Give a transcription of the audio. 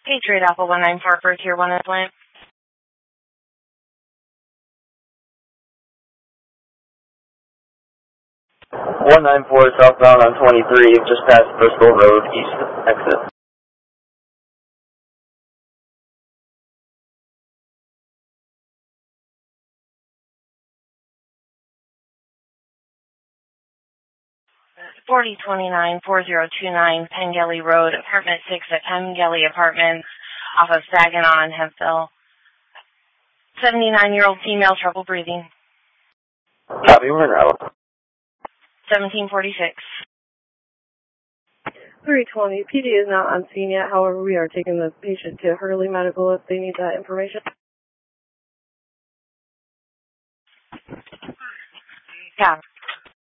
Patriot Apple 194 for Tier 1 implant. 194 southbound on 23, just past Bristol Road, east exit. Uh, 4029-4029 Pengelly Road, Apartment 6 at Pengelly Apartments, off of Saginaw and Hemphill. 79-year-old female, trouble breathing. Copy, we're in route. 1746. 320. PD is not on scene yet. However, we are taking the patient to Hurley Medical if they need that information. Copy.